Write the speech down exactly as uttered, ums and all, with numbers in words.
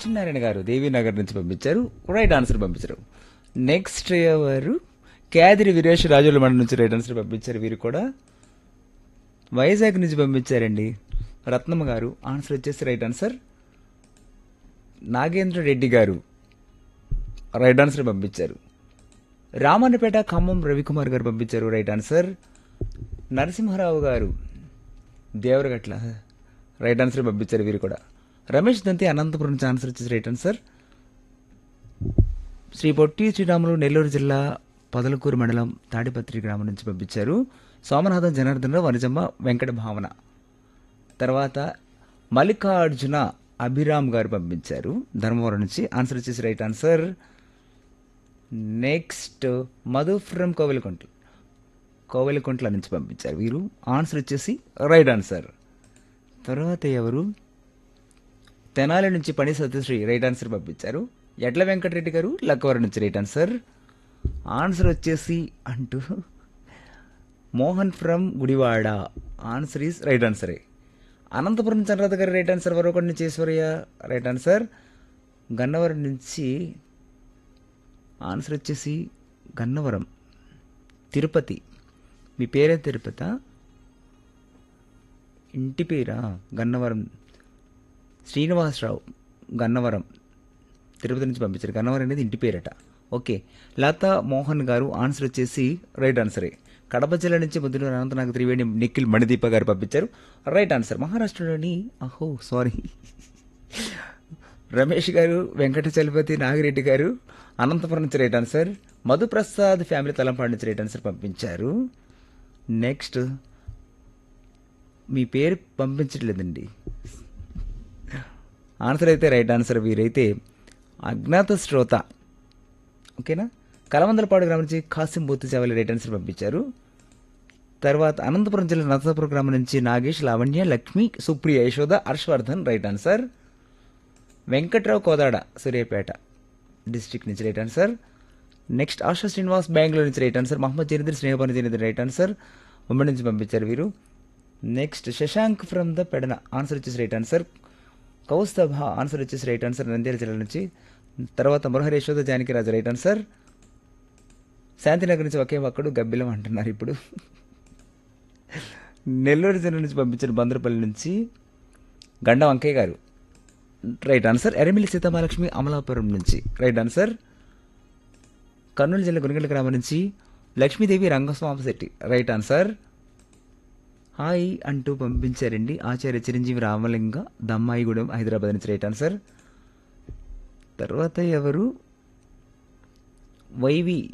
సత్యనారాయణ గారు దేవీనగర్ నుంచి పంపించారు, రైట్ ఆన్సర్ పంపించారు. నెక్స్ట్ ఎవరు? కేదిరి వీరేష్ రాజుల మండలం నుంచి రైట్ ఆన్సర్ పంపించారు. వీరు కూడా వైజాగ్ నుంచి పంపించారండి. రత్నమ్మ గారు ఆన్సర్ వచ్చేసి రైట్ ఆన్సర్. నాగేంద్ర రెడ్డి గారు రైట్ ఆన్సర్ పంపించారు. రామన్నపేట ఖమ్మం రవికుమార్ గారు పంపించారు రైట్ ఆన్సర్. నరసింహారావు గారు దేవరగట్ల రైట్ ఆన్సర్ పంపించారు. వీరు కూడా రమేష్ దంతి అనంతపురం నుంచి ఆన్సర్ వచ్చేసి రైట్ ఆన్సర్. శ్రీ పొట్టి శ్రీరాములు నెల్లూరు జిల్లా పొదలకూరు మండలం తాడిపత్రి గ్రామం నుంచి పంపించారు. సోమనాథం జనార్దనరావు వనజమ్మ వెంకట భావన. తర్వాత మల్లికార్జున అభిరామ్ గారు పంపించారు ధర్మవరం నుంచి ఆన్సర్ వచ్చేసి right answer. Next Madhu from Kovelakuntla Kovelakuntla నుంచి పంపించారు. వీరు ఆన్సర్ వచ్చేసి రైట్ ఆన్సర్. తర్వాత ఎవరు? తెనాలి నుంచి పని సత్యశ్రీ రైట్ ఆన్సర్ పంపించారు. ఎడ్ల వెంకటరెడ్డి గారు లక్కవరం నుంచి రైట్ ఆన్సర్. ఆన్సర్ వచ్చేసి అంటూ Mohan from Gudivada answer is right ఆన్సరే. Anantapuram చంద్రత గారు రైట్ ఆన్సర్. వరొకటి నుంచి ఈశ్వర్య రైట్ ఆన్సర్. గన్నవరం నుంచి ఆన్సర్ వచ్చేసి గన్నవరం తిరుపతి. మీ పేరే తిరుపతి? ఇంటి పేరా? గన్నవరం శ్రీనివాసరావు గన్నవరం తిరుపతి నుంచి పంపించారు. గన్నవరం అనేది ఇంటి పేరట. ఓకే. లతా మోహన్ గారు ఆన్సర్ వచ్చేసి రైట్ ఆన్సరే. కడప జిల్లా నుంచి ముద్దులు అనంతనాగ్ త్రివేణి నిఖిల్ మణిదీప గారు పంపించారు రైట్ ఆన్సర్. మహారాష్ట్రలోని అహో సారీ రమేష్ గారు వెంకట చలపతి నాగిరెడ్డి గారు అనంతపురం నుంచి right answer. Madhu Prasad family Talampadu నుంచి రైట్ ఆన్సర్ పంపించారు. నెక్స్ట్ మీ పేరు పంపించట్లేదండి. ఆన్సర్ అయితే రైట్ ఆన్సర్. వీరైతే అజ్ఞాత శ్రోత. ఓకేనా. కలవందలపాడు గ్రామం నుంచి కాసిం బూతు చావలి రైట్ ఆన్సర్ పంపించారు. తర్వాత అనంతపురం జిల్లా నరసాపురం గ్రామం నుంచి Nagesh, Lavanya, Lakshmi, Supriya, Yashoda, Harshavardhan right answer. Venkatrao Kodad Suryapet district నుంచి right answer. Next ASHA Srinivas Bengaluru నుంచి right answer. Mohammed Janidar స్నేహపాని Janidar right answer. ఉమ్మడి నుంచి పంపించారు వీరు. Next Shashank from the Pedana answer వచ్చేసి రైట్ ఆన్సర్. కౌస్తభ ఆన్సర్ వచ్చేసి రైట్ ఆన్సర్ నంద్యాల జిల్లా నుంచి. తర్వాత మురహరి యశోద జానకిరాజు రైట్ ఆన్సర్. శాంతినగర్ నుంచి ఒకే ఒక్కడు గబ్బిలం అంటున్నారు ఇప్పుడు. నెల్లూరు జిల్లా నుంచి పంపించిన బంద్రపల్లి నుంచి గండ వంకయ్య గారు రైట్ ఆన్సర్. ఎరమిలి సీతామహాలక్ష్మి అమలాపురం నుంచి రైట్ ఆన్సర్. కర్నూలు జిల్లా గునిగండ్ల గ్రామం నుంచి Lakshmidevi Rangaswamy Shetty right answer. Hi అంటూ పంపించారండి ఆచార్య చిరంజీవి రామలింగ దమ్మాయిగూడెం హైదరాబాద్ నుంచి రైట్ ఆన్సర్. తర్వాత ఎవరు? వైవి